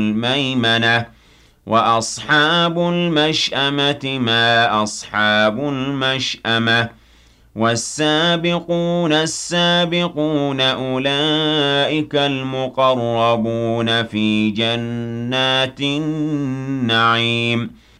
الميمنة وأصحاب المشأمة ما أصحاب المشأمة والسابقون السابقون أولئك المقربون في جنات النعيم